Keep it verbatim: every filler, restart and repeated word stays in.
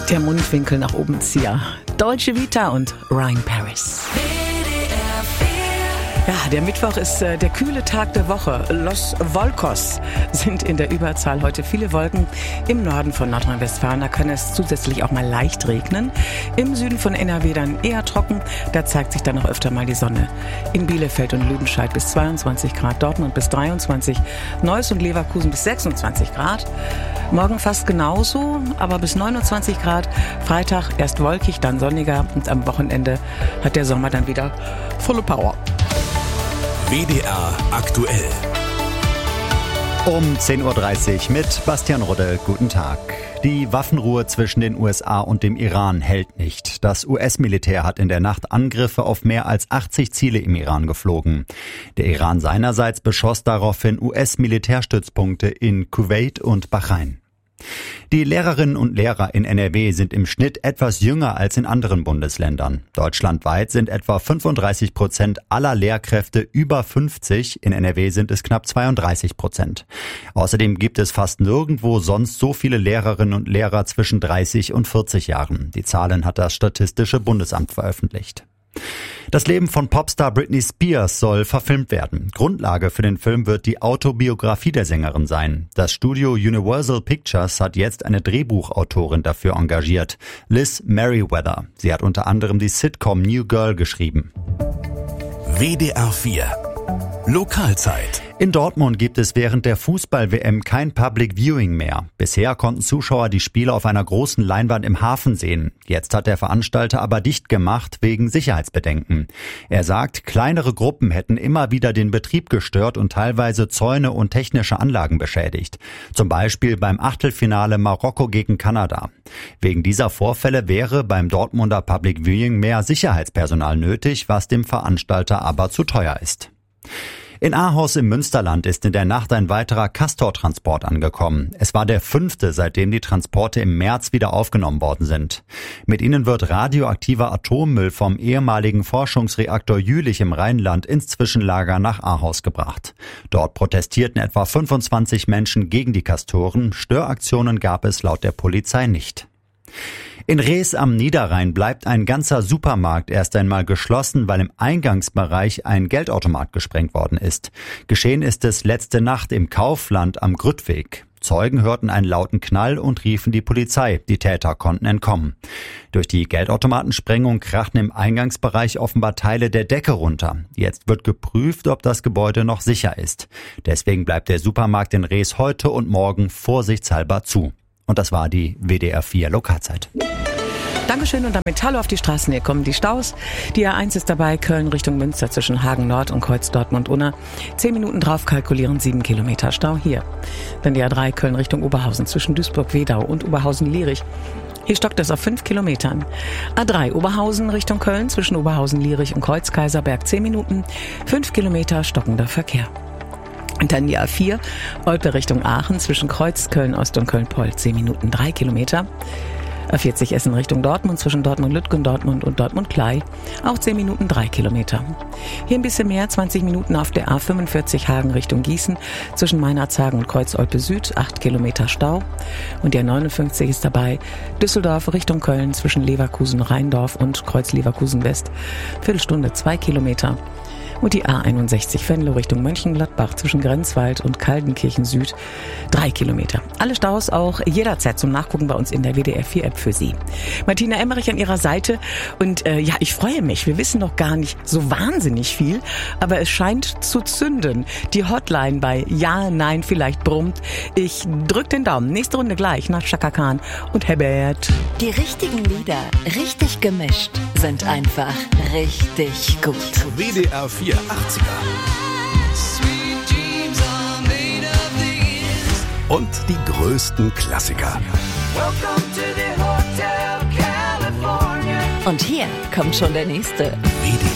Der Mundwinkel nach oben Zieher. Dolce Vita und Ryan Paris. Ja, der Mittwoch ist äh, der kühle Tag der Woche. Los Volcos sind in der Überzahl. Heute viele Wolken. Im Norden von Nordrhein-Westfalen, da kann es zusätzlich auch mal leicht regnen. Im Süden von N R W dann eher trocken. Da zeigt sich dann auch öfter mal die Sonne. In Bielefeld und Lüdenscheid bis zweiundzwanzig Grad, Dortmund bis dreiundzwanzig, Neuss und Leverkusen bis sechsundzwanzig Grad. Morgen fast genauso, aber bis neunundzwanzig Grad. Freitag erst wolkig, dann sonniger und am Wochenende hat der Sommer dann wieder volle Power. W D R aktuell. Um zehn Uhr dreißig mit Bastian Rudde. Guten Tag. Die Waffenruhe zwischen den U S A und dem Iran hält nicht. Das U S-Militär hat in der Nacht Angriffe auf mehr als achtzig Ziele im Iran geflogen. Der Iran seinerseits beschoss daraufhin U S-Militärstützpunkte in Kuwait und Bahrain. Die Lehrerinnen und Lehrer in N R W sind im Schnitt etwas jünger als in anderen Bundesländern. Deutschlandweit sind etwa fünfunddreißig Prozent aller Lehrkräfte über fünfzig. In N R W sind es knapp zweiunddreißig Prozent. Außerdem gibt es fast nirgendwo sonst so viele Lehrerinnen und Lehrer zwischen dreißig und vierzig Jahren. Die Zahlen hat das Statistische Bundesamt veröffentlicht. Das Leben von Popstar Britney Spears soll verfilmt werden. Grundlage für den Film wird die Autobiografie der Sängerin sein. Das Studio Universal Pictures hat jetzt eine Drehbuchautorin dafür engagiert, Liz Merriweather. Sie hat unter anderem die Sitcom New Girl geschrieben. W D R vier Lokalzeit. In Dortmund gibt es während der Fußball-W M kein Public Viewing mehr. Bisher konnten Zuschauer die Spiele auf einer großen Leinwand im Hafen sehen. Jetzt hat der Veranstalter aber dicht gemacht wegen Sicherheitsbedenken. Er sagt, kleinere Gruppen hätten immer wieder den Betrieb gestört und teilweise Zäune und technische Anlagen beschädigt. Zum Beispiel beim Achtelfinale Marokko gegen Kanada. Wegen dieser Vorfälle wäre beim Dortmunder Public Viewing mehr Sicherheitspersonal nötig, was dem Veranstalter aber zu teuer ist. In Ahaus im Münsterland ist in der Nacht ein weiterer Castor-Transport angekommen. Es war der fünfte, seitdem die Transporte im März wieder aufgenommen worden sind. Mit ihnen wird radioaktiver Atommüll vom ehemaligen Forschungsreaktor Jülich im Rheinland ins Zwischenlager nach Ahaus gebracht. Dort protestierten etwa fünfundzwanzig Menschen gegen die Castoren. Störaktionen gab es laut der Polizei nicht. In Rees am Niederrhein bleibt ein ganzer Supermarkt erst einmal geschlossen, weil im Eingangsbereich ein Geldautomat gesprengt worden ist. Geschehen ist es letzte Nacht im Kaufland am Grüttweg. Zeugen hörten einen lauten Knall und riefen die Polizei. Die Täter konnten entkommen. Durch die Geldautomatensprengung krachten im Eingangsbereich offenbar Teile der Decke runter. Jetzt wird geprüft, ob das Gebäude noch sicher ist. Deswegen bleibt der Supermarkt in Rees heute und morgen vorsichtshalber zu. Und das war die W D R vier Lokalzeit. Dankeschön und damit Hallo auf die Straßen. Hier kommen die Staus. Die A eins ist dabei, Köln Richtung Münster zwischen Hagen Nord und Kreuz Dortmund-Unna. Zehn Minuten drauf kalkulieren, sieben Kilometer Stau hier. Dann die A drei Köln Richtung Oberhausen zwischen Duisburg-Wedau und Oberhausen-Lierich. Hier stockt es auf fünf Kilometern. A drei Oberhausen Richtung Köln zwischen Oberhausen-Lierich und Kreuz-Kaiserberg zehn Minuten. fünf Kilometer stockender Verkehr. Und dann die A vier, Olpe Richtung Aachen zwischen Kreuz, Köln-Ost und Köln-Poll, zehn Minuten, drei Kilometer. A vierzig Essen Richtung Dortmund zwischen Dortmund-Lütgen, Dortmund und Dortmund-Klei, auch zehn Minuten, drei Kilometer. Hier ein bisschen mehr, zwanzig Minuten auf der A fünfundvierzig Hagen Richtung Gießen zwischen Meinerzhagen und Kreuz-Olpe Süd, acht Kilometer Stau. Und der neunundfünfzig ist dabei, Düsseldorf Richtung Köln zwischen Leverkusen-Rheindorf und Kreuz-Leverkusen-West, Viertelstunde, zwei Kilometer. Und die A einundsechzig Venlo Richtung Mönchengladbach zwischen Grenzwald und Kaldenkirchen Süd, drei Kilometer. Alle Staus auch jederzeit zum Nachgucken bei uns in der W D R vier App für Sie. Martina Emmerich an ihrer Seite und äh, ja, ich freue mich. Wir wissen noch gar nicht so wahnsinnig viel, aber es scheint zu zünden. Die Hotline bei Ja, Nein, vielleicht brummt. Ich drück den Daumen. Nächste Runde gleich nach Chaka Khan und Herbert. Die richtigen Lieder, richtig gemischt, sind einfach richtig gut. W D R vier achtziger. Und die größten Klassiker. Und hier kommt schon der nächste. W D